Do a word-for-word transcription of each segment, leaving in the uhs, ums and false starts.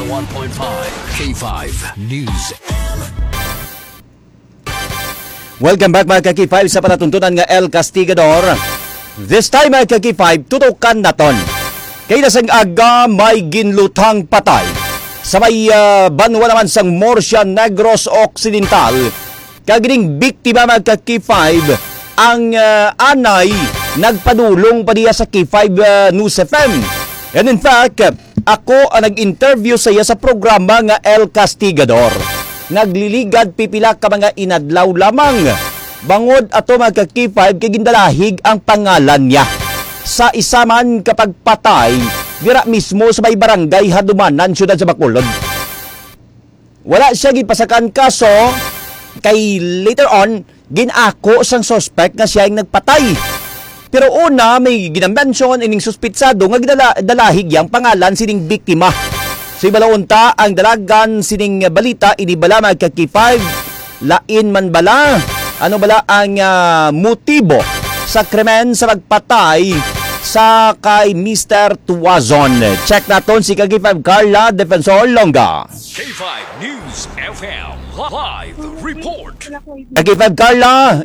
oh one point five K five News. Welcome back mga ka-K five sa panatuntunan nga El Castigador. This time mga ka-K five, tutukan naton. Kay nasang aga may ginlutang patay sa may uh, banwa naman sang Murcia Negros Occidental. Kagining biktima mga ka-K five ang uh, anay nagpadulong pa diya sa K five uh, News F M. And in fact, ako ang nag-interview sa iya sa programa nga El Castigador. Nagliligad pipila ka mga inadlaw lamang. Bangod ato mga ka-K five kay gindalahig ang pangalan niya. Sa isa man kapag patay, dira mismo sa may barangay Hadumanan, siyudad sa Bacolod. Wala siya gipasakan kaso, kay later on, ginako sang suspect nga siya yung nagpatay. Pero una, may ginamention ining suspitsado nga gidalahig yang pangalan sining biktima. Si balaunta ang dalagan sining balita inibala mga ka-K five. Lain man bala ano bala ang uh, motibo sa krimen sa magpatay sa kay Mister Tuazon. Check naton si ka-K five Carla Defensor Longa. K five News F M Live Report. ka-K five Carla,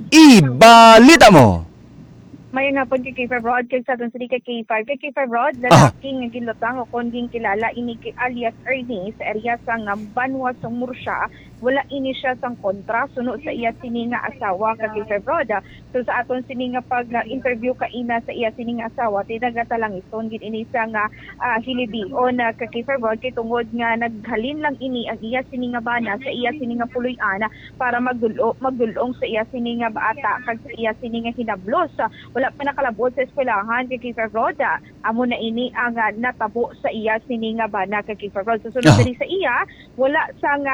ibalita mo. May nga po kay K five Rod, kay sa doon sa K five. Kay K five Rod, lalaki nga ginlutang o konding kilala ini kay alias Ernie sa area sa Banwa sa Murcia. Wala ini siya sang kontra, suno sa iya sini nga asawa kay K five Rod. So sa aton sini nga pag-interview ka ina sa iya sini nga asawa, tinagata lang ison gid ini sa nga uh, hilibion na kay K five Rod kay tungod nga naghalin lang ini ang iya sini nga bana sa iya sini nga puloy-ana para magdulo magdulong sa iya sini nga bata kag sa iya sini nga hinablos. Wala pa nakalabot sa eskwelahan kay K five Rod. Amo na ini ang uh, natabo sa iya sini nga bana kay K five Rod. So sunod diri sa iya, wala sa nga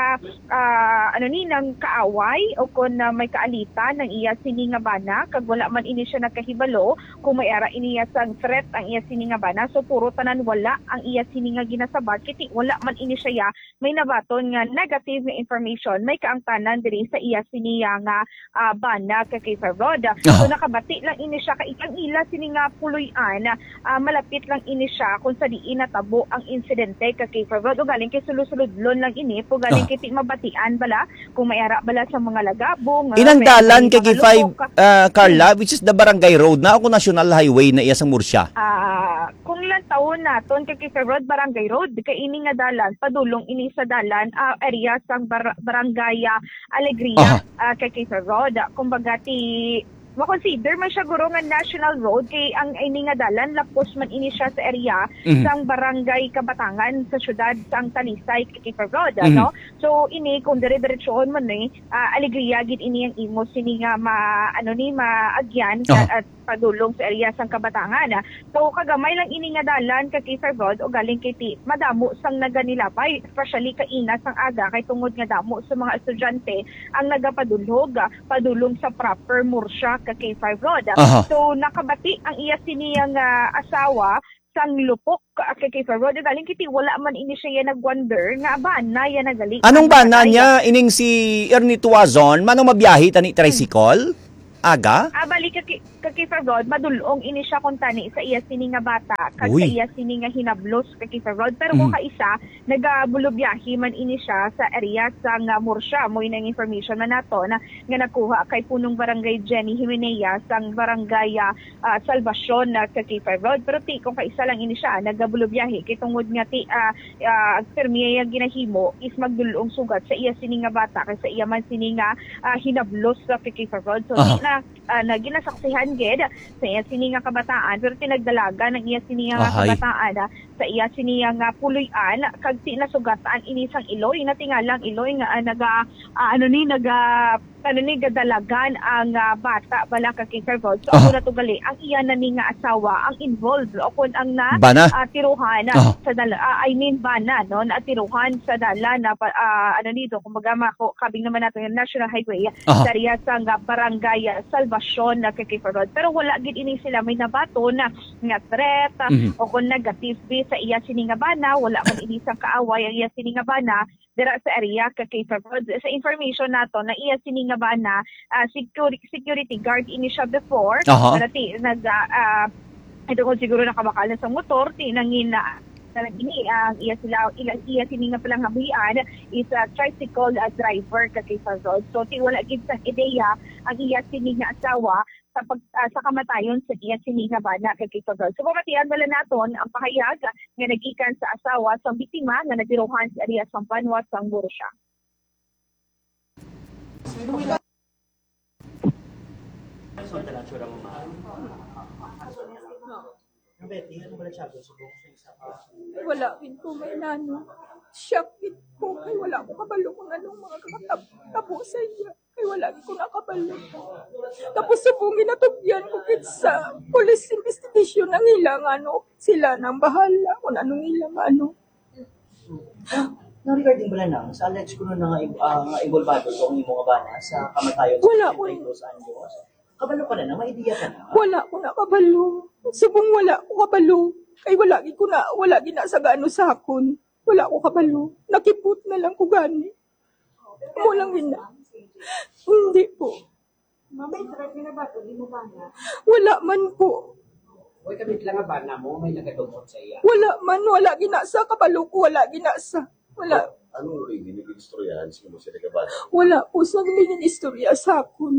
uh, ano ni nang kaaway o kun uh, may kaalitan ng iya sini nga bana kag wala man ini siya nagkahibalo kung may ara ini sang threat ang iya sini nga bana. So puro tanan wala ang iya sini nga ginasabat kiti wala man ini siya may nabaton nga negative nga information may kaangtanan diri sa iya sini nga uh, bana kay K five Rod. So nakabati lang ini siya kay ang ila sini nga puloy-an uh, malapit lang ini siya kung sa diin natabo ang insidente kay K five Rod o galing kay sulod-sulodlon lang ini po galing kay mabatian bala kung may ara bala sa mga lagabong inang dalan kay K five uh, Carla, which is the Barangay Road na ako National Highway na iya sa Murcia. Uh, kung ilang taon naton kay K five Rod Barangay Road kay ini nga dalan padulong ini sa dalan uh, area sang bar- Barangay uh, Alegria uh, kay K five Rod kumbaga ti makonsider man siya guro nga national road kay ang ini nga dalan lapos man ini siya sa area mm-hmm. sang Barangay Kabatangan sa syudad sang Talisay kay K five Road mm-hmm. no. So ini kung dire-diretsyon man ni uh, Alegria gid ini ang imo sini nga ma ano ni maagyan oh. at padulong sa area sang Kabatangan. So kagamay lang ini nga dalan kay K five Road o galing kay ti madamo sang naganilapay especially kay ina sang aga kay tungod nga damo sa mga estudyante ang nagapadulhog padulong sa proper Murcia kay K five Road. Uh-huh. So nakabati ang iya siniyang uh, asawa sang lupok kay K five Road galing kiti wala man ini siya nagwonder nga bana ya nagali. Anong bana niya ining si Ernie Tuazon manong mabiyahe tani tricycle? Hmm. Aga? Ah, balik kay K five Road, madulong ini siya kung tani sa iya sini nga bata, kag Uy. sa iya sini nga hinablos kay K five Road. Pero kung mm. kaisa, nagabulubyahe man ini siya sa area sa nga Murcia. Mo inang information man nato na nga nakuha kay punong Barangay Jenny Jimenea sang Barangay uh, Salvacion na kay K five Road. Pero ti kung kaisa lang ini siya, nagabulubyahe kay tungod nga ti uh, uh, permiya ginahimo is magdulong sugat sa iya sini nga bata kay sa iya man sini nga uh, hinablos sa kay K five Road. So uh-huh. na uh, na ginasaksihan gid sa iya sini nga kabataan pero tinagdalaga ng iya sini nga kabataan uh, sa iya sini nga puloy-an kag ti nasugatan ini sang Iloy na tingalang Iloy nga uh, naga uh, ano ni naga ano ni gadalagan ang uh, bata bala kay K five Road. So uh-huh. ako na tugali ang iya na ni nga asawa ang involved o kun ang na uh, tiruhan uh-huh. sa dala uh, I mean bana no na tiruhan sa dala na uh, ano nito kumbaga mako kabing naman nato yung National Highway uh-huh. sa area sa Barangay Salvacion na kay K five Road. Pero wala gid ini sila may nabato na nga threat mm-hmm. o kung negative sa iya sini nga bana wala man ini sang kaaway ang iya sini nga bana dira sa area kay K five Road. Sa information nato na iya sini nga bana uh, security security guard ini siya before uh-huh. nati nag uh, ito ko siguro nakabakal na sa motor tinangin na na ini ang iya sila ilang iya sini nga palang habian is a tricycle uh, driver kay Fazol. So ti wala gid sa ideya ang iya sini nga asawa sa pag, uh, sa kamatayon sa iya sini nga bana kay Fazol. So pamatian bala naton ang pahayag nga nagikan sa asawa sa biktima nga nagdiruhan sa area sa Banwa sa Murcia. Wala rin ko may nano. Shock din ko. Kaya wala ko kabalo kung anong mga kakatabo sa iya. Kaya wala ko nakabalo. Tapos subungin na tugyan ko kit sa police investigation ng ilang ano. Sila nang bahala kung anong ilang ano. Na regarding bala nang, sa alleged ko na nga uh, nga involvado sa mga mga bana sa kamatayon Wala sa ko. Los Angeles. Kabalo ka na na, may ideya ka na. Wala ko nakabalo. Subong wala ko kabalo. Kay wala gi ko na, wala gi na sa gaano sa akon. Wala ko kabalo. Nakiput na lang ko gani. Mo lang ina. Hindi po. Mama, sarap na ba ito? Di mo ba na? Wala man po. Huwag kamit lang nga ba na mo, may nagadumot sa iya. Wala man, wala ginasa. Kabalo ko, wala ginasa. Wala. Anong rin hinig-istoryahan sa mo sila kabata? Wala po sa nilingin istorya sa akon.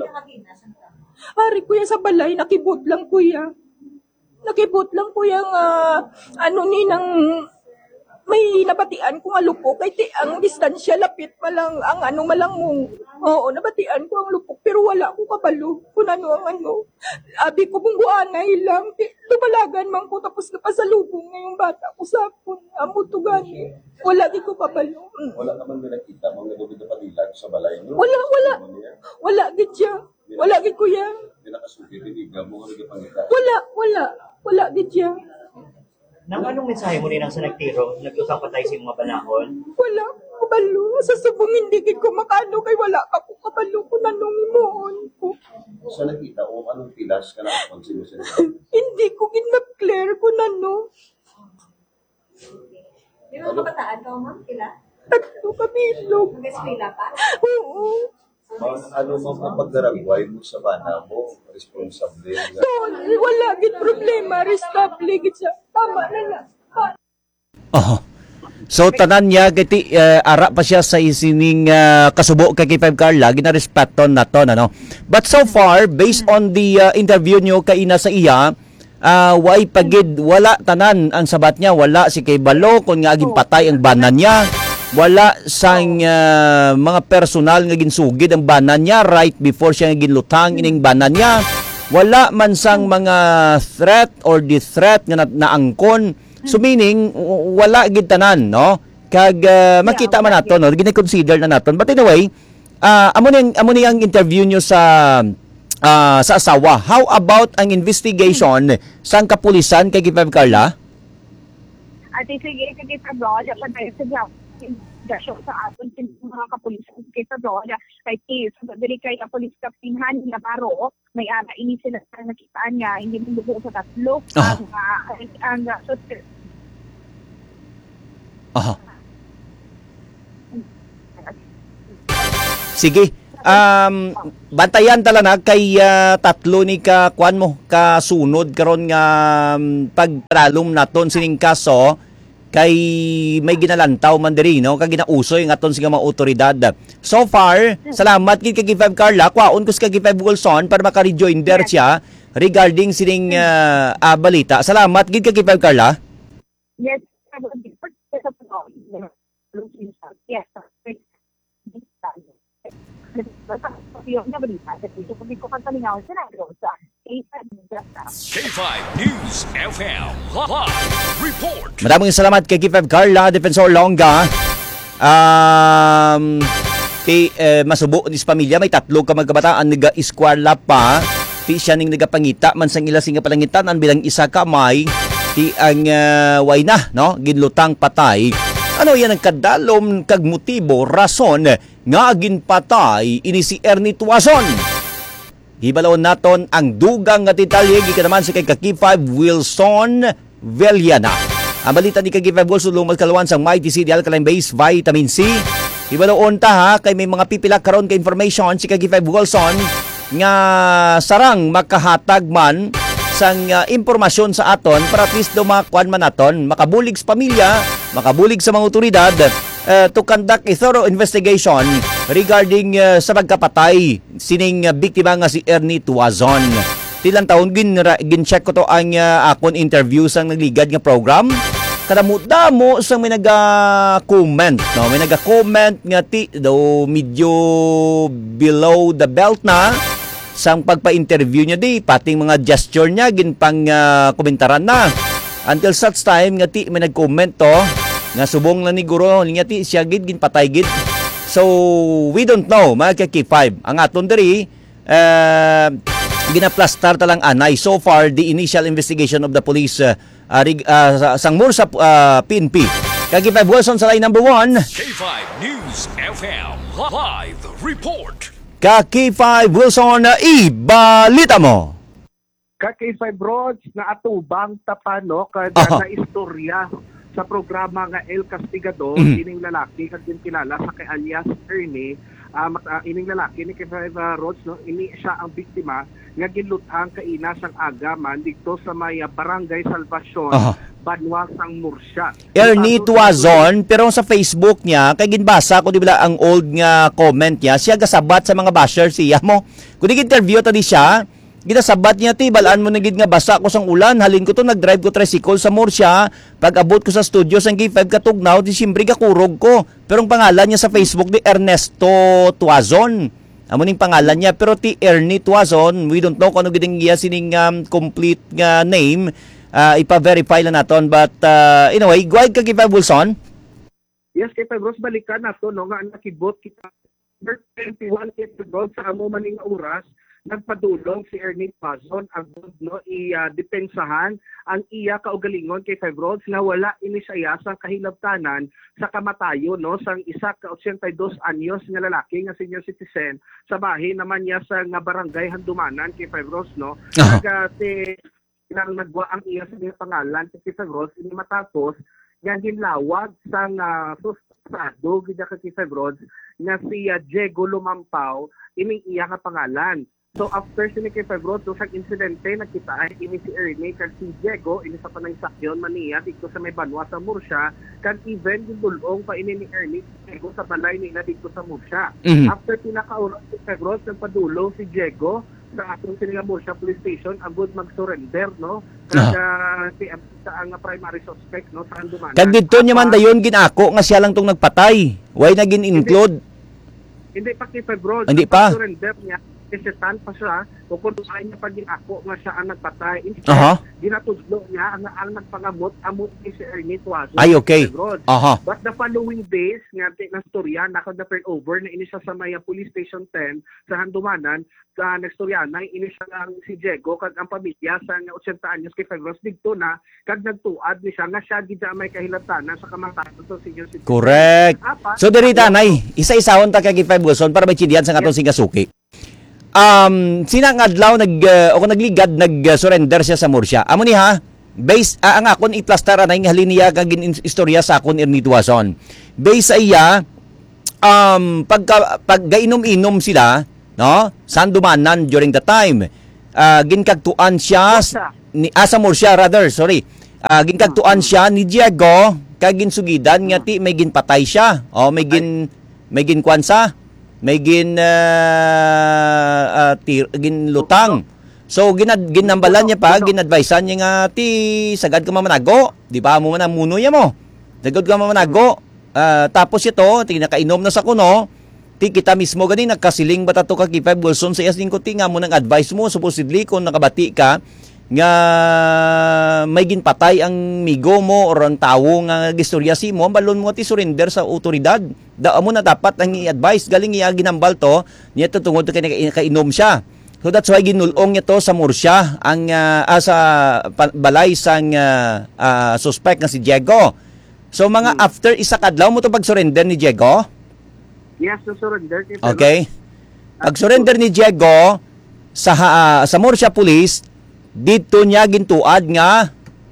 Ari kuya sa balay, nakibot lang kuya. Nakibot lang kuya nga, ano ni nang may nabatian ko nga lupok. Kaya ti, ang distansya lapit malang, ang ano malang mong. Oo, nabatian ko ang lupok, pero wala ko kabalo. Kung ano ang ano. Abi ko bungguanay lang. Ti, lumalagan man ko, tapos napasalubong ngayong bata ko sa akon. Amo to gani. Wala di ko kabalo. Mm. Wala naman may nakita mga nagawin na panilag sa balay niyo. Wala, wala. Wala gid siya. Wala gid kuya. Hindi nakasugi, hindi ka mo nga pangita. Wala, wala. Wala gid siya. Nang anong mensahe mo rin sa nagtiro? Nag-usap pa tayo sa mga banahon? Wala ko kabalo. Sa subong hindi gid ko makano kay wala ka ko kabalo kung anong imoon ko. Sa nakita o anong pilas ka na pansin mo sila? Hindi ko gid na-clear kung ano. Di ba kabataan ka, ma'am? Kila? Tatlo kabilog. Nag-eskwela pa? Oo. Mga ano mo ang pagdaragway mo sa bana mo, responsable nga. So, wala gid problema. Restable gid siya. Tama na lang. Oh. So tanan niya kiti uh, ara pa siya sa isining uh, kasubo kay K five Carla ginarespeton naton ano. But so far based on the uh, interview nyo kay ina sa iya, uh, way pagid wala tanan ang sabat niya, wala si kay Balo kun nga aging patay ang banan niya. Wala sang uh, mga personal nga ginsugid ang banan niya right before siya nga ginlutang ining banan niya. Wala man sang mga threat or the threat nga na- naangkon. So meaning wala gid tanan no. Kag uh, makita man naton no, gini-consider na naton. But anyway, uh, amo ni amo ni ang interview nyo sa uh, sa asawa. How about ang investigation sang kapulisan kay K five Carla? At sige, sige sa blog, dapat tayo sa blog. Dasyo sa aton mga kapulisan kay sa blog. Kay Tis, dili kay kapulis kapinhan na baro, may ara ini sila sa nakitaan niya, hindi mo dugo sa tatlo. Ah. Ang, uh, ang, uh, so, Aha. Sige. Um, bantayan tala na kay uh, tatlo ni ka kuan mo kasunod karon nga um, pagpralom naton sining kaso kay may ginalantaw man diri no kag ginausoy nga aton siga mga otoridad. So far, salamat gid kay K five Carla, kwaon ko sa K five Wilson para maka-rejoinder siya regarding sining uh, uh, balita. Salamat gid kay K five Carla. yes, yes, K five News F M Live Report. Maraming salamat kay K five Carla, Defensor Longga. Um, ti, eh, masubo ni sa pamilya, may tatlo ka magkabataan naga-eskwela pa. Ti siya ning nagapangita, man sang ila singa palangitan, ang bilang isa ka may, ti ang uh, way na, no? Ginlutang patay. Ano yan ang kadalom kag motibo, rason, nga ginpatay ini si Ernie Tuason. Hibalawon naton ang dugang nga detalye gikan naman sa kay K five Wilson Veliana. Ang balita ni K five Wilson lumas kalawan sang Mighty City Alkaline Base Vitamin C. Hibalawon ta ha kay may mga pipila karon ka information si K five Wilson nga sarang makahatag man sang uh, impormasyon sa aton para at least do makakuan man naton, makabulig sa pamilya, makabulig sa mga otoridad uh, to conduct a thorough investigation regarding uh, sa pagkapatay sining uh, biktima nga si Ernie Tuazon. Tilang taon gin gin-check ko to ang uh, akon interview sang nagligad nga program. Kadamo-damo sang may naga-comment, no? May naga-comment nga ti do medyo below the belt na sang pagpa-interview niya di, pating mga gesture niya ginpang uh, komentaran na. Until such time nga ti may nag-comment to nga subong lang ni guro niya ti siya gid ginpatay gid. So we don't know mga ka-K five. Ang aton diri uh, ginaplastar talang anay. So far the initial investigation of the police uh, uh, uh, sang Mursa uh, P N P. K five Wilson sa line number one. K five News F M Live Report. K five Wilson, uh, ibalita mo. K five Rods na atubang tapano kada Aha. na istorya sa programa nga El Castigador, Mhm. ining lalaki kag din kilala sa kay alias Ernie. Uh, uh, ining lalaki ni K five uh, Rods, no, ini siya ang biktima nga ginlutang kaina sang agaman dito sa may uh, Barangay Salvacion, Aha. Banwa sang Murcia. Ernie So, Tuazon, pero sa Facebook niya, kay ginbasa ko di ba ang old nga comment niya, siya gasabat sa mga basher siya mo. Kung di-interview tadi siya, ginasabat niya ti, balaan mo na gid nga basa ko sang ulan, halin ko to, nag-drive ko tricycle sa Murcia, pag abot ko sa studio sang K five katugnaw, di siyempre kakurog ko. Pero ang pangalan niya sa Facebook di Ernesto Tuazon. Amo ning pangalan niya, pero ti Ernie Tuazon, we don't know kung ano giding iya sining um, complete nga name. Uh, ipa-verify lang naton, but uh, anyway, go ahead ka K five Wilson. Yes, kay Pedros, balikan na to, no, nga nakibot kita. twenty-one kay Pedros, sa amo maning oras, nagpadulong si Ernie Tuazon ang no, i-depensahan ang iya kaugalingon kay Pedros na wala ini siya sa kahilabtanan sa kamatayo, no, sang isa ka eighty-two anyos nga lalaki nga senior citizen sa bahin naman niya sa nga barangay Handumanan kay Pedros, no. Uh-huh. Naga ti nang nagwa ang iya sa mga pangalan kay Pedros ini matapos nga ginlawag sang uh, suspado gid kay Pedros nga si uh, Diego Lumampaw ining iya nga pangalan. So after sini kay Pedros so sa insidente nakita ay ini si Ernie kag si Diego ini sa panay sakyon maniya dito sa may Banwa sa Murcia kag even gidulong pa ini ni Ernie Diego sa balay nila dito sa Murcia. Mhm. After pinakaurat si Pedros nagpadulong si Diego sa atong sinilang Murcia Police Station agud mag-surrender, no, kag uh, si sa ang primary suspect, no, sa Handumanan. Kag dito niya man dayon ginako nga siya lang tong nagpatay. Why na gin-include? Hindi pa kay Pedros. Hindi pa. Surrender niya. Isitan pa siya, o kung saan niya paging ako nga siya ang nagpatay. Instead, Aha. ginatudlo niya ang, ang nagpangamot amot ni si Ernie Tuazon. Ay, okay. Pedros. Aha. But the following days, nga na storya, naka-turn over na ini siya sa may Police Station ten sa Handumanan, ka nagstorya na ini siya ang si Diego, kag ang pamilya sa eighty anyos kay Pedros, dito na, kag nagtuad ni siya, nga siya gida may kahilatanan sa kamatayon sa senior citizen. Correct. Apa, So diri tanay, isa-isahon ta kay K five Wilson para may chindihan sa katong singasuki. Um, sinang adlaw nag uh, o kung nagligad nag-surrender siya sa Murcia. Amo ni ha, base uh, ang akon i-plaster anay nga haliniya kag istorya sa akon Ernie Tuazon. Base sa iya um pagka paggainom-inom sila, no? Sandumanan during the time. Uh, ginkagtuan siya Murcia. ni asa Murcia rather, sorry. Uh, ginkagtuan siya ni Diego kag ginsugidan nga ti may ginpatay siya. O may gin may ginkuan sa may gin uh, uh, tir, ginlutang. So ginad ginambalan niya pa, ginadvisean niya nga ti sagad ka mamanago, di ba mo man ang muno ya mo. Sagad ka mamanago. Uh, tapos ito, ti nakainom na sa kuno, ti kita mismo gani nagkasiling bata to ka K five Wilson sa iyas ko ti nga mo nang advice mo supposedly kung nakabati ka nga may ginpatay ang migo mo or ang tawo nga gistorya si mo, balon mo ti surrender sa otoridad. Da mo na dapat ang i-advise galing iya ginambal to, niya to tungod kay nakainom siya. So that's why ginulong niya to sa Murcia ang uh, ah, sa balay sang uh, uh, suspect nga si Diego. So mga hmm. after isa kadlaw mo to pag-surrender ni Diego? Yes, to surrender kay Pedros. Okay. Pag-surrender ni Diego sa uh, sa Murcia Police, dito niya gintuad nga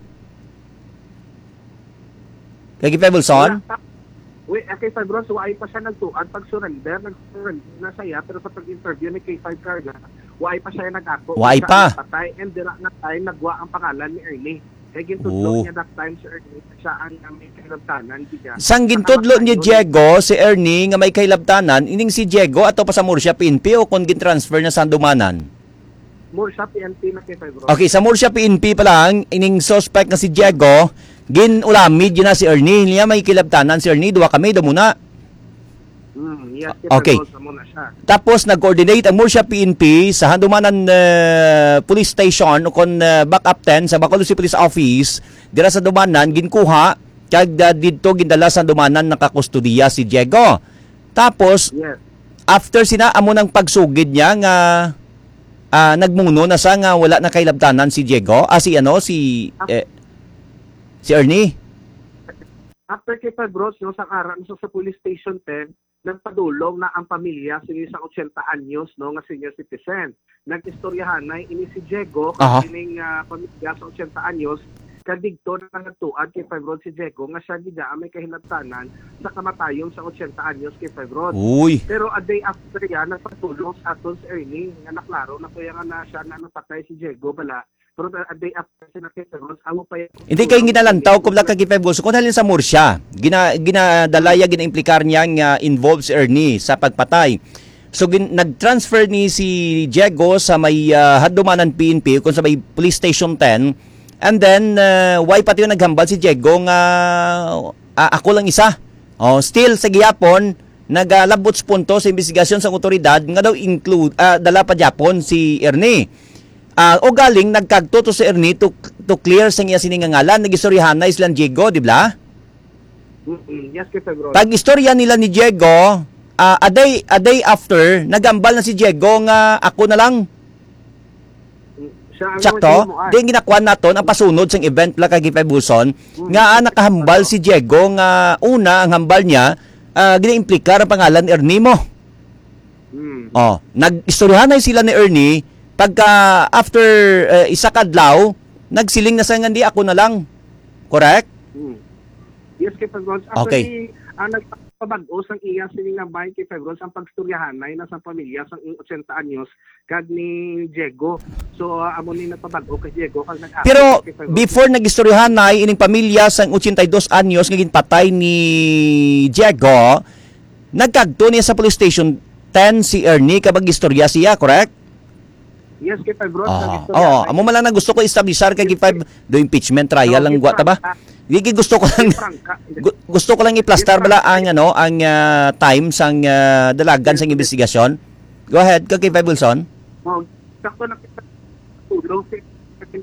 kay K five Wilson. Wait, kay five Ross, ay pa siya nagtuad pag surrender, nag-surrender na saya, pero sa pag-interview ni K five Carga, Why pa siya nag-ako. Why Siya pa? ang patay, and dira na time nagwa ang pangalan ni Ernie. Kaya Oh. gintudlo niya that time si Ernie, siya ang may kinabtanan. Sang gintudlo ni Diego si Ernie nga may kailabtanan, ining si Diego ato pa sa Murcia P N P o kung gin-transfer na sa Dumanan? Murcia P N P na kay Febro. Okay, sa Murcia P N P pa lang, ining suspect na si Diego, gin-ulamid yun na si Ernie. Niya may kilabtanan si Ernie, duwa kami, dumuna. Mm, yes, kay Okay. Febro, muna siya. Tapos nag-coordinate ang Murcia P N P sa Handumanan uh, Police Station o kon uh, backup ten sa Bacolod City Police Office dira sa Dumanan ginkuha kag uh, didto gindala sa Dumanan nakakustudiya si Diego. Tapos Yes. after sina amo ng pagsugid niya nga uh, nagmuno na sa nga wala na kailabtanan si Diego, ah si ano si eh, si Ernie. After kay Febro, no, sa karan so sa police station ten, nagpadulong na ang pamilya sa isang eighty anyos no nga senior citizen. Nag-istoryahan na ini si Diego Aha. kining uh, pamilya sa eighty anyos kadigto na nagtuad kay Febro si Diego nga siya gida may kahinabtanan sa kamatayon sa eighty anyos kay Febro. Uy. Pero a day after yan, nagpatulong sa aton si Ernie nga naklaro na kuya nga na siya na napatay si Diego bala. Pero a day after siya na kay Febro, amo pa yan. Hindi kayo ginalantaw kung lang kagipay Bulso. Kung halin sa Murcia, gina, ginadalaya, gina-implikar niya nga involved si Ernie sa pagpatay. So, gin, nag-transfer ni si Diego sa may uh, Hadumanan P N P, kung sa may Police Station ten. And then, uh, why pati yung naghambal si Diego nga uh, ako lang isa. Oh, still, sa gihapon, nagalabots punto sa investigasyon sa otoridad nga daw include, uh, dala pa Japon si Ernie. Uh, o galing nagkagto to si Ernie to, to clear sa iya siningangalan nagistoryahan na islang Diego, di ba? Mm-mm. Yes, kay Febro. Pag istorya nila ni Diego, uh, a day a day after nagambal na si Diego nga ako na lang. Siya ang Sakto, mo, ay. di ginakuan naton ang pasunod sang event la kay Buson nga ah, nakahambal si Diego nga una ang hambal niya uh, gina-implikar ang pangalan Ernie mo. Mm. Oh, nag-istoryahan na sila ni Ernie pagka after uh, isa kadlaw nagsiling na sa nga di ako na lang. Correct? Mm. Yes, kay Febro. Okay. Ang nagpapabag-o sang iya siningabay kay Febro ang pagstoryahan na nasa pamilya sang eighty anyos kag ni Diego. So uh, amo ni nagpabag-o kay Diego kag nag Pero before nagistoryahan na ining pamilya sang eighty-two anyos nga ginpatay ni Diego, nagkagto niya sa police station ten si Ernie kabag istorya siya, correct? Yes, kay Febro. Oo, oh, amo man lang na gusto ko establishar kay five do impeachment trial lang gwa ta ba? Hindi gusto ko lang gu- gusto ko lang i-plaster bala ang ano ang uh, time sang uh, dalagan sang investigasyon. Go ahead, kay Five Wilson. Oh, sakto na kita tulong si ating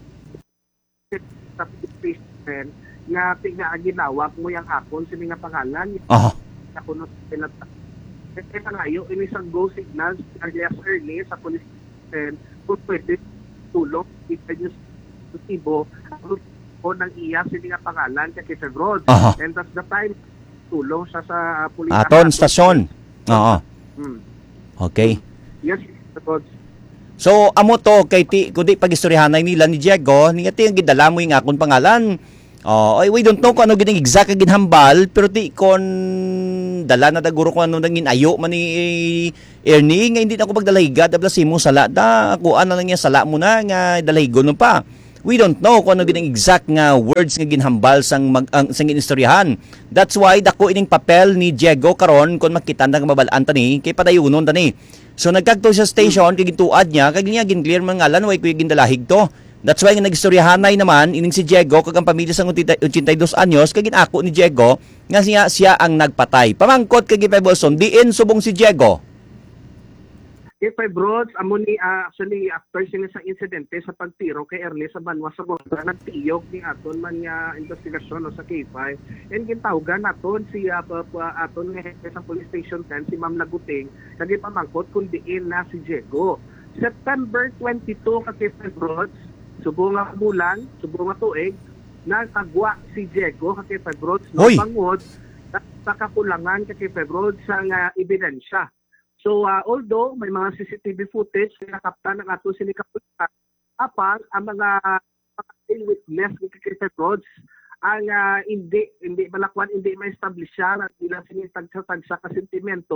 practice nga tingna ginawag mo yang akon sa mga pangalan. Oh. Ako no pinat. Kasi pangayo ini sang go signals alias early sa police and kung pwede tulong kita nyo sa tibo o ng iya sa mga pangalan kay Febro. Aha. And that's the time tulong siya sa police. Aton stasyon. Oo. Hmm. Okay. Yes, Febro. So amo to kay ti kundi pagistoryahanay nila ni Diego, niya ti ang gidala mo yung akong pangalan. Oh, ay we don't know kung ano gining exact nga ginhambal, pero ti kon dala na daguro kung ano nang ginayo man ni Ernie nga hindi na ako pagdalahiga dabla simo sala da ako ano lang niya sala mo na nga dalahigo no pa. We don't know kung ano gining exact nga words nga ginhambal sang mag ang sang ginistoryahan. That's why dako ining papel ni Diego karon kon makita na mabalaan tani kay padayunon tani. So nagkagto sa station kay gintuad niya kay niya gin-clear man ngalan way kuy gindalahig to. That's why nga nagistoryahanay naman ining si Diego kag ang pamilya sang eighty-two anyos kay ginako ni Diego nga siya siya ang nagpatay. Pamangkot kay Gipay Bolson diin subong si Diego. Kay Febro, amo ni uh, actually after sila sa insidente sa pagtiro kay Ernie sa Banwa sa Bonga, nagtiyog ni aton man nga investigasyon no, sa K five. And gintawgan naton si uh, uh, aton nga hepe sa police station ten si Ma'am Laguting kag pamangkot kun diin na si Diego. September twenty-two kay Febro, subong nga bulan, subong nga tuig, nagagwa si Diego kay Febro no pangod sa kakulangan kay Febro sa nga ebidensya. So uh, although may mga C C T V footage na nakapta ng ato sinikapulitan, apang ang mga witness ni kay Febro ang uh, hindi hindi malakwan hindi ma-establish at nila sinitag-tag sa kasentimento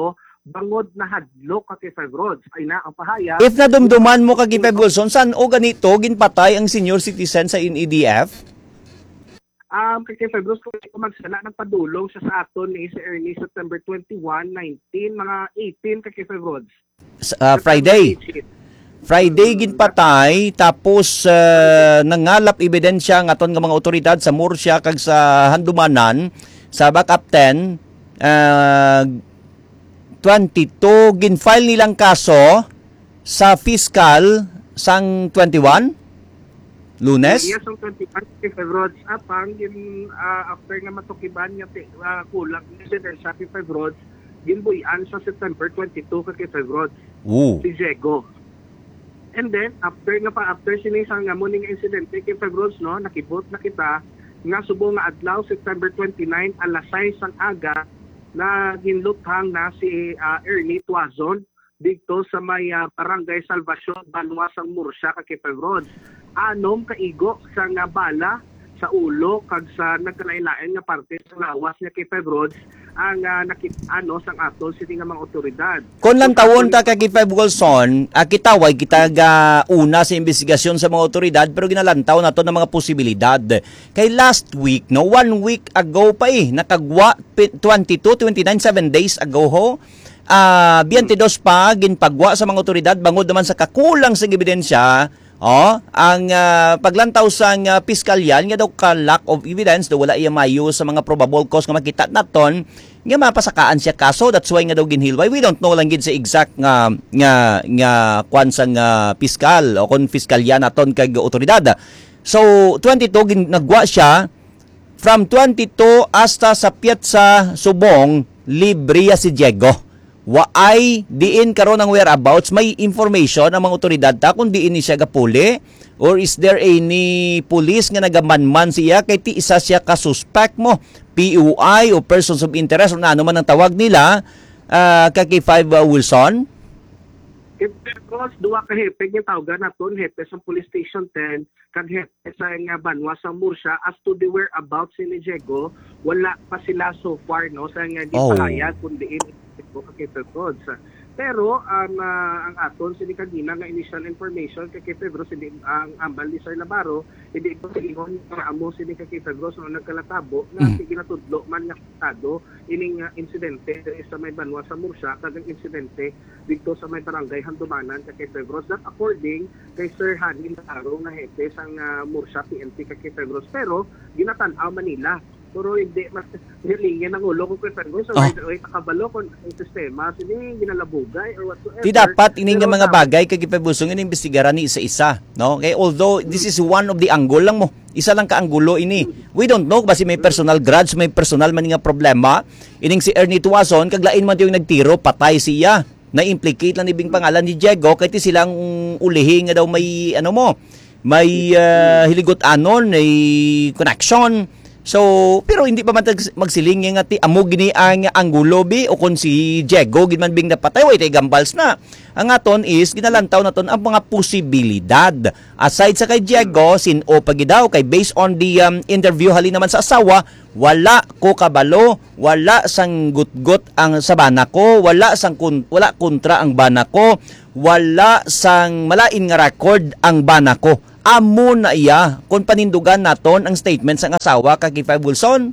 bangod na hadlok kay Five Roads. Ay na ang pahayag. If nadumduman mo kag Five Wilson, saan o ganito ginpatay ang senior citizen sa N E D F? Um, kay Five Roads, kung magsala ng padulong siya sa aton ni si Ernie September twenty-one, nineteen, mga eighteen kay Five Roads. Uh, Friday. Friday ginpatay tapos uh, nangalap ebidensya ng aton nga mga otoridad sa Murcia kag sa Handumanan sa backup ten uh, twenty-two ginfile nilang kaso sa fiscal sang twenty-one Lunes. Yes, ang twenty-one kay Five Roads apang gin uh, after nga matukiban nga uh, kulang ni sa Five Roads ginbuyan sa September twenty-two kay Five Roads. Ooh. Si Diego. And then after nga pa after sinisang nga morning incident kay Five Roads no nakibot na kita nga subo nga adlaw September twenty-nine alas sais ang aga na ginluthang na si uh, Ernie Tuazon dito sa may uh, Barangay Salvacion, Banwasang Murcia kay Five Roads. Anom kaigo sa nga bala sa ulo kag sa nagkalailain nga parte sa lawas niya kay Five Roads ang uh, nakit ano sang aton sini nga mga otoridad. Kung lang tawon ta kay Five Wilson, uh, kitaway kita ga una sa investigasyon sa mga otoridad pero ginalantaw nato ng mga posibilidad. Kay last week, no, one week ago pa eh, nakagwa twenty-two, twenty-nine, seven days ago ho. Uh, twenty-two pa ginpagwa sa mga otoridad bangod naman sa kakulang sa ebidensya. Oh, ang uh, paglantaw sa uh, piskalyan nga daw ka lack of evidence daw wala iya mayo sa mga probable cause nga makita naton nga mapasakaan siya kaso, that's why nga daw ginhilway. We don't know lang gid sa exact nga nga nga kwan sang uh, piskal o kon fiskalya naton kay otoridad. So twenty-two gin nagwa siya from twenty-two hasta sa Piazza Subong libre si Diego. Waay diin karon ang whereabouts, may information ang mga otoridad ta kung diin ni siya gapuli or is there any police nga nagamanman siya kay ti isa siya ka suspect mo, P U I o persons of interest o ano man ang tawag nila uh, kay Five uh, Wilson. Because duwa ka hepe nga tawagan naton hepe sa Police Station ten kag hepe sa nga Banwasang Murcia as to the whereabouts ni Diego, wala pa sila so far no sa nga di Oh. pahayag kun diin kay Five Roads. Pero ang uh, ang aton sini kagina nga initial information kay Five Roads hindi ang ambal ni Sir Navarro hindi ito ingon nga amo sini kay Five Roads no nagkalatabo na Mm. ginatudlo man nga estado ining uh, insidente sa may Banwasang Murcia kag ang insidente dito sa may barangay Handumanan kay Five Roads, that according kay Sir Hanin Navarro nga hepe sang uh, Murcia P N P kay Five Roads. Pero ginatan-aw Manila pero hindi mas hilingin ang ulo ko kay Five Roads. So, Oh. ay takabalo kon ang sistema sini ginalabugay or whatsoever. Ti dapat ining nga Pero mga dapat- bagay kay Five Wilson nga imbestigaran ni isa-isa, no? Kay although this is one of the angle lang mo, isa lang ka anggulo ini. We don't know basi may personal grudge, may personal man nga problema. Ining si Ernie Tuazon kag lain man yung nagtiro, patay siya. Na-implicate lang ibing pangalan ni Diego kay ti silang ulihi nga daw may ano mo, may uh, hiligot anon, may connection. So, pero hindi pa man tag- magsiling nga ti amo gini ang anggulo bi o kon si Diego gid man bing napatay way tay gambals na. Ang aton is ginalantaw naton ang mga posibilidad. Aside sa kay Diego, sin-o pa gid daw kay based on the um, interview halin naman sa asawa, wala ko kabalo, wala sang gutgot ang sa bana ko, wala sang kun- wala kontra ang bana ko, wala sang malain nga record ang bana ko. Amo na iya kung panindugan naton ang statement sa asawa kay Five Wilson.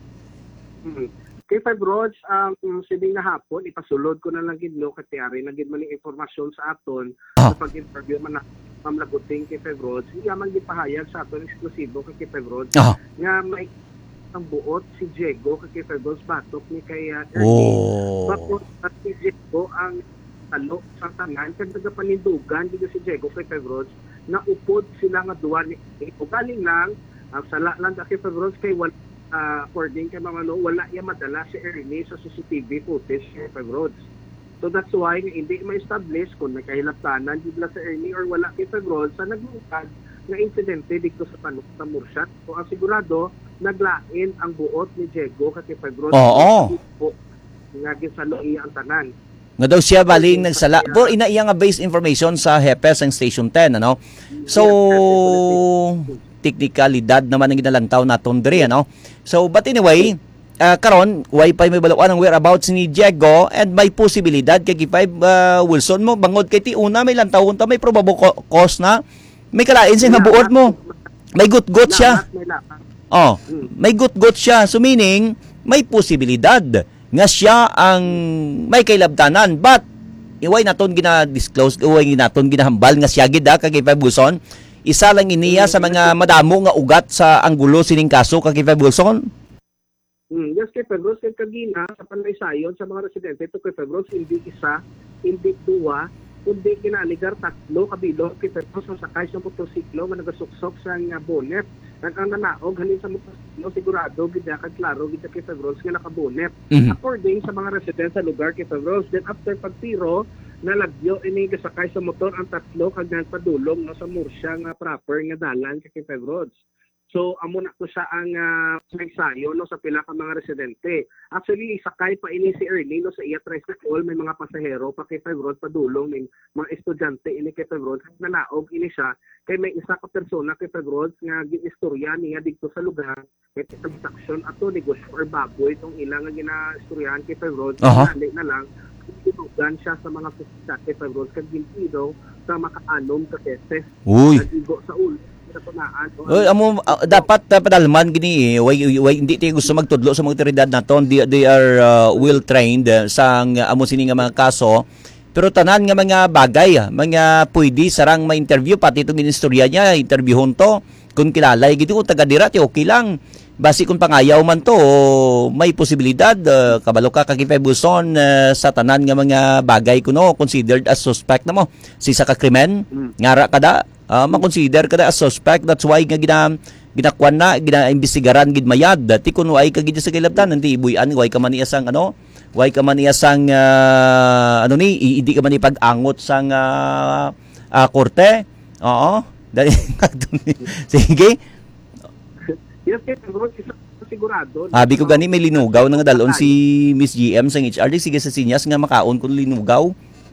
Mhm. Kay Five Roads, ang um, sibing na hapon, ipasulod ko na lang gid no katiyari na gid man yung informasyon sa aton Ah. sa pag-interview man na mamlaguting kay Five Roads. Iya man gid pahayag sa aton eksklusibo kay Five Roads Ah. nga may ang buot si Diego kay Five Roads batok ni kay uh, Ernie. Oh. Bakit at si Diego ang talo sa tanan kag nagapanindugan dito si Diego kay Five Roads na upod sila nga duwa ni o galing lang ang sala lang kay Five Roads kay wala uh, according kay mga no wala ya madala si Ernie sa C C T V footage kay Five Roads. So that's why nga hindi ma-establish kung nakahilaptanan gid sa Ernie or wala kay Five Roads sa naglungkad nga insidente dito sa Panok sa Murcia. So ang sigurado naglain ang buot ni Diego kay Five Roads. Oo. Nga gisalo iya ang tanan. Nga daw siya baling nagsala. Pero ina iya nga based information sa Hepes ang Station ten, ano? So, teknikalidad naman ang ginalantaw naton diri, ano? So, but anyway, uh, karon way pa may balawan ang whereabouts ni Diego and may posibilidad kay five uh, Wilson mo bangod kay ti una may lantawon ta may probable cause na may kalain siya nga buot mo. May gut-gut siya. Oh, may gut-gut siya. So meaning may posibilidad nga siya ang may kailabtanan but iway naton gina-disclose, iway naton ginahambal nga siya gid kay five Wilson. Isa lang iniya sa mga madamo nga ugat sa anggulo sining kaso kay five Wilson. Hmm, yes, kay Febros, kay Kagina, sa panaysayon sa mga residente, ito kay Febros, hindi isa, hindi duwa, kundi kinaligar tatlo kabilo kay Febros ang sakay sa motorsiklo nga nagasuksok sa nga bonnet. Nagkang nanaog, halin sa motorsiklo, sigurado, gida kag klaro, gida kay Febros nga nakabonet. Mm-hmm. According sa mga residente sa lugar kay Febros, then after pagtiro, nalagyo ini gasakay sa motor ang tatlo kag nagpadulong no sa Murcia nga proper nga dalan kay Febros. So amo na to siya ang uh, ensayo no sa pila ka mga residente. Actually sakay pa ini si Ernie no sa iya tricycle, may mga pasahero pa kay Febros padulong ning mga estudyante ini kay Febros nanaog ini siya kay may isa ka persona kay Febros nga ginistorya niya didto sa lugar kay transaction ato negosyo or baboy itong ilang nga ginaistoryahan kay Febros uh-huh. na lang tinugan siya sa mga kusisate sa Febros kag gintido sa makaanom ka keses. Uy. Nagigo sa ulo. Uy, amo uh, dapat uh, padalman gini eh. way, way, hindi tayo gusto magtudlo sa mga otoridad naton. They, they are uh, well trained uh, sa uh, amo sini nga mga kaso. Pero tanan nga mga bagay, mga pwede sarang ma-interview pati itong inistorya niya, interviewon to. Kung kilalay gito kung taga dira ti okay lang. Basi kung pangayaw man to, may posibilidad uh, kabalo ka kay five Wilson uh, sa tanan nga mga bagay kuno considered as suspect na mo. Sisa ka krimen, mm. ngara kada uh, ma-consider kada as suspect. That's why nga gina ginakuan na gina-imbestigaran gid mayad. Ti kuno ay kagid sa kilabtan nanti ibuyan way ka man iyasang ano, way ka man iyasang uh, ano ni hindi ka man ipag-angot sang uh, uh, korte. Oo. Dali sige. Yes, kay Febros, isa sigurado. Abi ko gani may linugaw na nga dalon si Miss G M sa H R D sige sa sinyas nga makaon kun linugaw.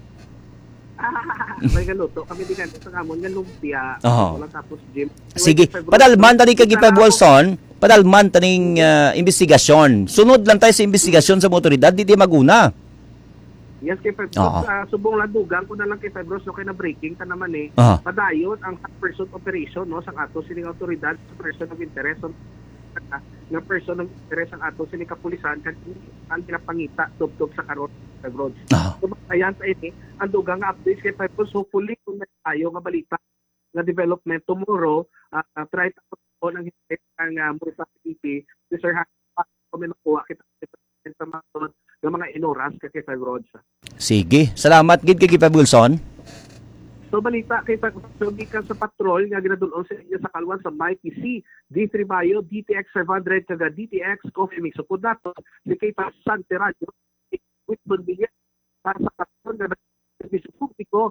May galuto kami din sa kamon nga lumpia. Oh. Wala tapos gym. Sige, padalman tani kay five Wilson, padalman taning uh, investigasyon. Sunod lang tayo sa investigasyon sa motoridad, di di maguna. Yes, kay Febros, uh, subong ladugan ko na lang kay Febros no kay na breaking ta naman eh. Uh-huh. Padayot ang person operation no sang ato sining awtoridad sa person of interest nga person of interest ang ato sining kapulisan kan ang pinapangita tubtub sa karon Febros. Uh-huh. So ayan sa ini ang dugang nga updates kay Febros, hopefully kung may tayo nga balita nga development tomorrow, uh, uh, try ta ko nang hit ang uh, Murcia P P si Sir Happy kami makuha kita sa mga ng mga inoras kay Febros. Sige, salamat gid kay five Wilson. So balita kay Pagsugikan sa patrol nga ginadulon sa inyo sa kalwan sa M I T C, D three Bayo, D T X five hundred kaga D T X Coffee Mix. So kung dato, si kay Sante Radio, with Bonbilya, para sa patrol nga service publiko,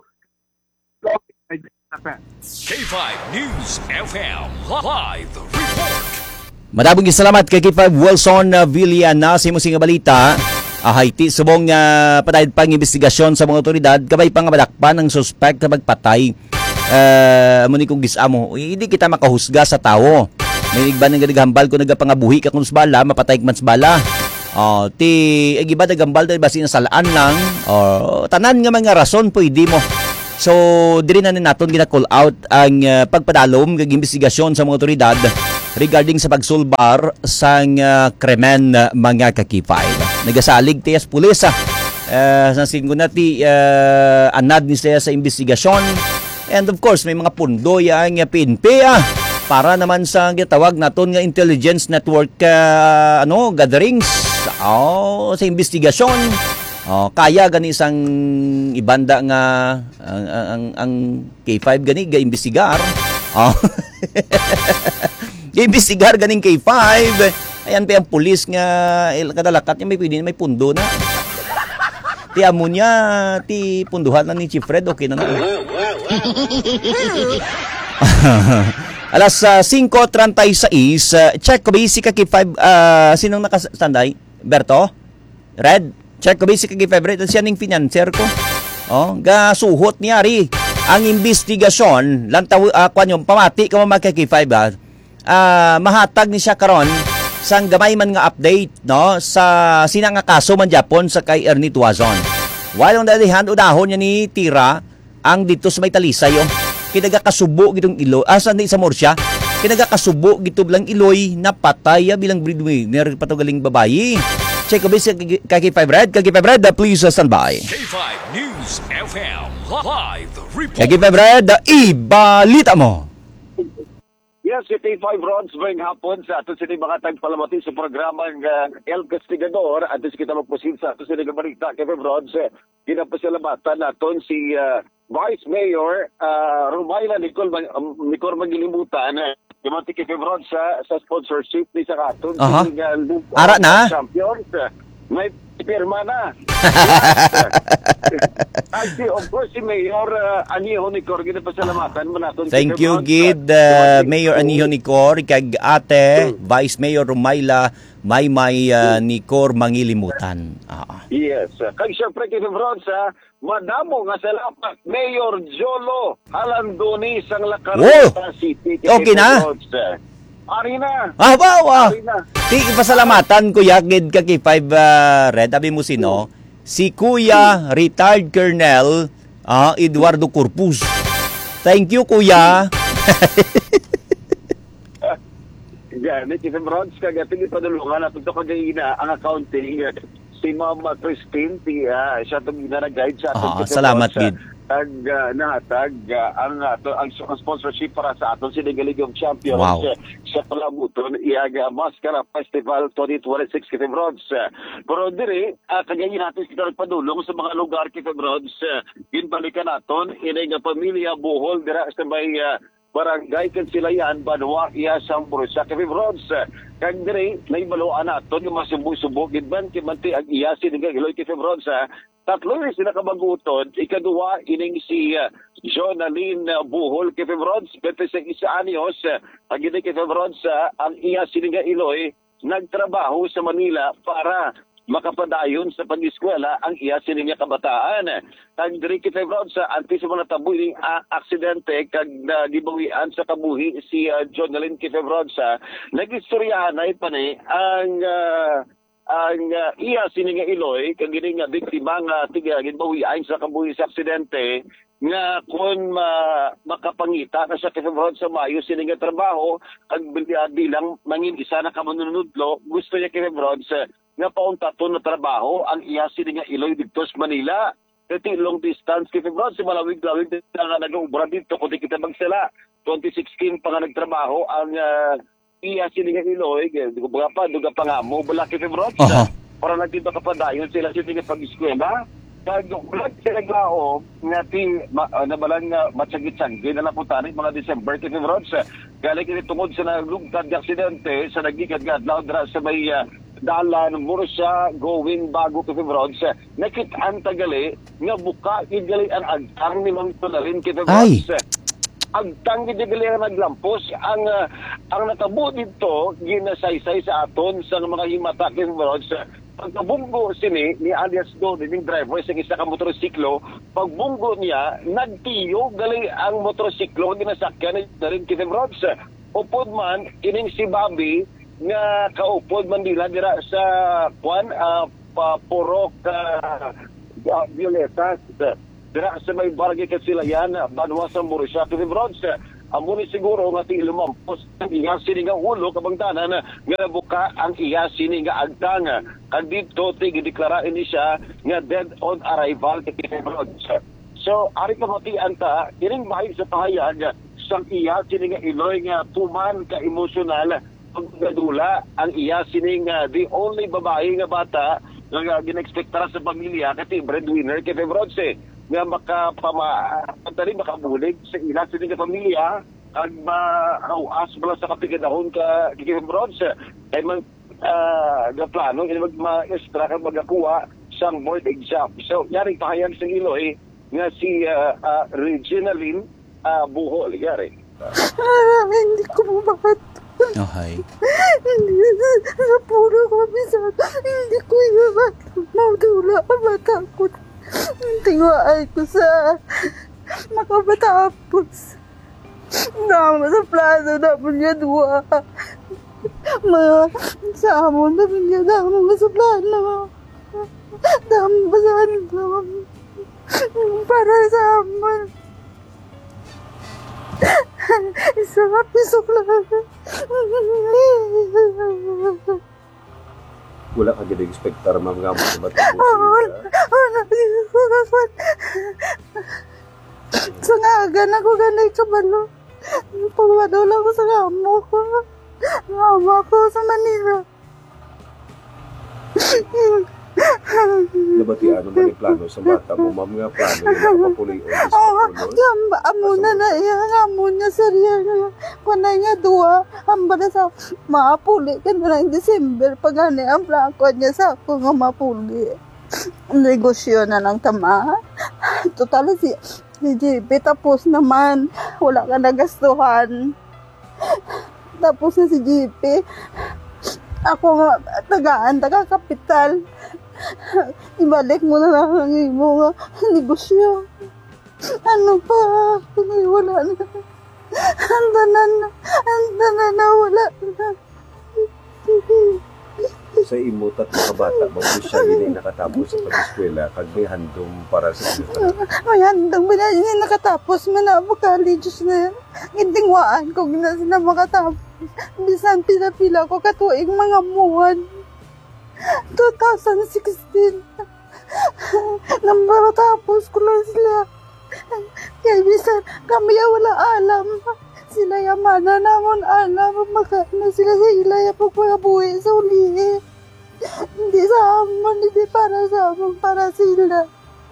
K five News F M Live Report. Madabong salamat kay five Wilson uh, Villana sa imong singa balita. Ahay ti subong nga uh, patayad pang investigasyon sa mga otoridad kabay pang madakpan ng suspect sa magpatay. Uh, amo ni kung gisamo, hindi kita makahusga sa tawo. May igba nang gagambal ko nagapangabuhi ka kun bala, mapatay man bala. Oh, ti igiba nagambal dahil basi nasalaan lang. Oh, tanan nga mga rason pwede mo. So, diri na naton gina-call out ang uh, pagpadalom kag investigasyon sa mga otoridad regarding sa pagsulbar sa uh, krimen uh, mga kakipay. Nagasalig tiyas pulis uh, sa singgo na ti uh, anad ni siya sa investigasyon. And of course, may mga pundo yang uh, P N P uh, para naman sa gitawag naton nga intelligence network uh, ano gatherings oh, sa investigasyon. Oh, kaya gani isang ibanda nga ang ang, ang K five gani ga-imbestigar. Oh. Ga-imbestigar ganing K five. Ayan pa ang pulis nga il kadalakat niya may pwede may pundo na. Ti amo niya ti punduhan na ni Chief Fred okay na na. Alas uh, five thirty-six, uh, check ko ba si K five uh, sinong nakastanday? Berto? Red? Check ko ba si K five Red? Siya ning financer ko. Oh, ga suhot niya ri ang investigasyon lantaw uh, kwan yung pamati ka mo mag K five ah. Uh, mahatag ni siya karon sang gamay man nga update no sa sina nga kaso man Japon sa kay Ernie Tuazon. Walong dalihan udahon niya ni Tira ang dito sa may Talisay oh. Kinagakasubo gitong Iloy asa ni sa Morsya. Kinagakasubo gito bilang Iloy napatay bilang breadwinner patugaling babayi. Check ko bis kay five Red, kay five Red, please stand by. K five News F M live report. Kay five Red, ibalita mo. Yes, si K five Rods ngayong hapon sa ato sini mga tagpalamati sa programang uh, El Castigador at kita magpusin sa ato sini balita K five Rods. Ginapasalamatan naton si uh, Vice Mayor uh, Rumayla Nicole um, Nicole Magilimutan uh, yung mga K five Rods sa, sa sponsorship ni sa aton uh-huh. si uh, Ara na Champions. Uh, may pirma na. At si, of course, si Mayor uh, Aniho Nicor, ginapasalamatan mo natin. Thank you, Gid, uh, Mayor Aniho Nicor, kag ate, Vice Mayor Rumayla, may may uh, Nicor Mangilimutan. Ah. Yes. Kag syempre, K five Rods, uh, madamo nga salamat, Mayor Jolo Halandoni sang Lacarita City. Okay na? Rods, uh, Ari na. Ah, wow, wow. Ari na. Di pasalamatan Kuya Gid ka kay five uh, Red abi mo sino? Si Kuya retired Colonel uh, Eduardo Corpus. Thank you Kuya. Yan, K five Rods kagating ipadulungan at ito kagayina ang accounting si Ma'am Christine ti uh, siya itong ginana-guide sa ating ah, salamat Gid. Tag uh, nahatag uh, ang, uh, ang, ang sponsorship para sa aton Sinigaligong Champions wow. uh, sa palabuton iaga Mascara Festival twenty twenty-six K five Rods. Uh, pero diri uh, kagayin natin kita nagpadulong sa mga lugar K five Rods. Uh, ginbalikan naton inay nga pamilya Bohol dira sa may uh, Barangay Kansilayan, Banwa, iya Sampuro sa K five Rods. Kag diri naibaluan naton yung masubo-subo gidban kimanti ang iya sinigang Iloy K five Rods. Tatlo yung sila kabaguton, ikaduwa ining si uh, Jonaline uh, Buhol K five Rods, pwede sa isa anyos, uh, ang ining K five Rods, uh, ang iya siniga Iloy, nagtrabaho sa Manila para makapadayon sa pag-eskwela ang iya siniga kabataan. Kag diri K five Rods, uh, anti sa mga tabuing uh, aksidente, kag uh, gibawian sa kabuhi si uh, Jonaline K five Rods, uh, nag-istoryahan na ipani ang uh, ang uh, iya sininga Iloy kag gini nga biktima nga tiga ginbawian sa kabuhi sa aksidente nga kun ma, makapangita na sa K five Rods sa Mayo sininga trabaho kag bilang mangin isa na kamanunudlo gusto niya K five Rods uh, nga pauntaton na trabaho ang iya sininga Iloy dito sa Manila. Kati long distance K five Rods, malawig-lawig na nga nag-ubra dito kundi kita magsala. twenty sixteen pa nga nagtrabaho ang uh, iya sininga Iloy, duga pa, duga pa nga mo, bala K five Rods. Uh-huh. Para nagtito kapadayon sila sininga pag-eskwela. Kag ulag sila gao nga ti ma, uh, nabalang uh, matsagit-sagit na napuntanin mga December K five Rods. Galing kini tungod sa nalugtad ng aksidente sa nagigad-gadlaw dra sa may uh, dalan Murcia going bago K five Rods. Nakit-an tagali nga buka igali ang agtang ni Mang Tonalin K five Rods. Agtang gidigali ang naglampos ang uh, ang natabo dito ginasaysay sa aton sa mga himata K five Rods. Pagkabunggo sini ni alias do ning driver sa isa ka motorsiklo, pagbunggo niya nagtiyo gali ang motorsiklo ginasakyan na rin K five Rods. Upod man ining si Bobby nga kaupod man nila dira sa kwan uh, pa, Purok uh, uh, Violeta dira sa may barangay Kansilayan, Banwa sa Morisha K five Rods. Amo ni siguro nga ti lumampos ang iya sininga ulo kabangtanan nga nabuka ang iya sininga agtang. Kag dito ti gideklara ini siya nga dead on arrival K five Rods. So ari ka mati anta iring mahig sa pahayag sang iya sininga Iloy nga tuman ka emosyonal pagdadula ang iya sininga the only babae nga bata nga ginexpectara sa pamilya kasi breadwinner K five Rods eh. Nga makapama pantali makabulig sa ilang sininga pamilya ag maawas bala sa kapigadahon ka K five Rods kay man uh, ga plano ini mag ma-extra ka magakuha sang board exam. So yari pahayag sa Iloy nga si uh, uh, Reginaldine uh, Buhol yari. Ah, hindi ko mabat. Okay. Sa puro kami sa hindi ko naman maudula matakot. Tingwaan ko sa makabatapos. Nama sa plano na po niya dua. mga sa amon, pamilya damo masublan na mga damo basahan damo para sa amon. Isa nga pisok lang. Wala ka gina expectar ma'am nga mo sa bata mo. Wala, sa nga agan ako ganay kabalo. Pagwado lang ko sa amo ko. Mama ko sa Manila. Nabatian naman yung plano sa bata mo, ma'am nga plano yung nakapapuli o Oo, gamba, amo na na iya, amo niya sariya nga. Kunay nga duwa, amba na sa maapuli ka na lang December. Pag gani ang plako niya sa ako nga mapuli. Negosyo na lang tama. Total si, si J P, tapos naman, wala ka nagastuhan. Tapos na si J P, ako nga, tagaan, taga-kapital. Ibalik mo na lang ang imo nga negosyo. Ano pa? Wala na. Handa na na. Handa na na. Wala na. sa imo tatlong kabata, mao siya yun ay nakatapos sa pag-eskwela, kag may handom para sa inyo. May handang ba na yun nakatapos man na college na gintingwaan ko na sila makatapos. Bisan pila-pila ko katuig mga muwan. twenty sixteen. Nang matapos ko lang sila. Kaya bisan kami wala alam. Sila yamana namon alam makana sila sa ilaya pagpabuhi sa uli. Hindi sa amon, hindi para sa amon, para sila.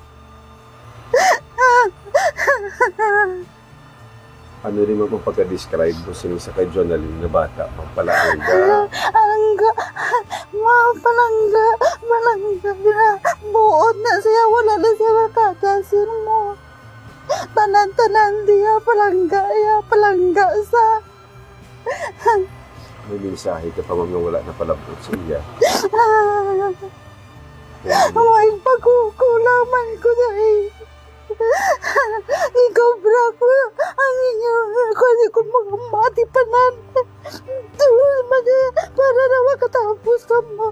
Ano rin mo kung pagka-describe mo sa isa kay Jonaline na bata, magpalangga? Angga, mga palangga, palangga na, buod na siya, wala na siya makakasin mo. Tanan-tanan diya, palangga, ya, palangga sa. May mensahe ka pa mga wala na palabot sa iya. May pagkukulaman ko dahil. Ikaw, brako, ang inyo, kasi kung mga mati pa na, para na makatapos ka mo.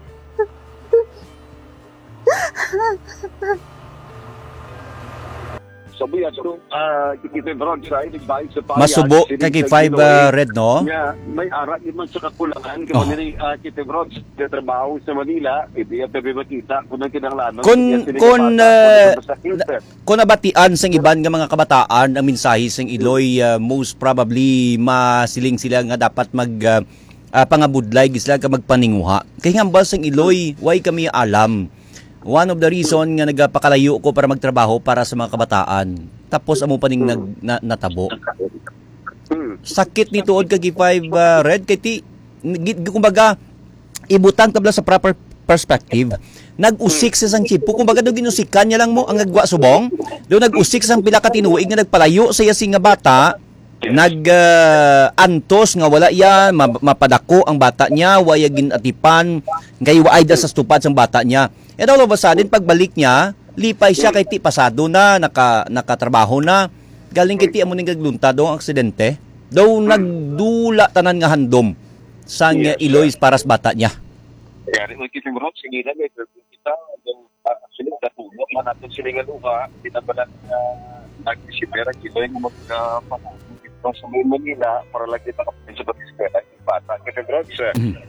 Sabi at kung kikita broadside, nagbayad sa payag. Masubo kay five uh, red, no? Nga, may ara naman sa kakulangan. Kaya Oh. nila kita broadside, na trabaho sa Manila, hindi ang tabi makita kung ang kinanglanon. Kun kun uh, na, kun nabatian sang iban nga mga kabataan ang mensahe sang Iloy, uh, most probably masiling sila nga dapat mag uh, uh, pangabudlay gisla ka magpaninguha. Kay nga ba sang Iloy, why kami alam? One of the reason nga nagpakalayo ko para magtrabaho para sa mga kabataan. Tapos amo pa ning nag na, natabo. Sakit ni tuod kay five uh, red kay ti kumbaga ibutang tabla sa proper perspective. Nag-usik sa sang chipo, kumbaga do ginusikan niya lang mo ang nagwa subong. Do nag-usik sang pila ka tinuig nga nagpalayo sa yasi nga bata. Nag uh, antos nga wala yan, mapadako ang bata niya, waya ginatipan, kay waay da sa stupad sang bata niya. And all of a sudden, pagbalik niya, lipay siya kay ti pasado na, naka, nakatrabaho na, galing kay ti amo ning gaglunta do ang aksidente. Daw nagdula tanan nga handom sang yes, Iloy para sa bata niya. Kaya rin kita mo sige na may kita actually natulog man natin sila nga luha, kita ba lang nag-isipera kita yung magpapalit sa Manila para lagi na kapag sa pag-eskwela yung bata. Kasi drugs,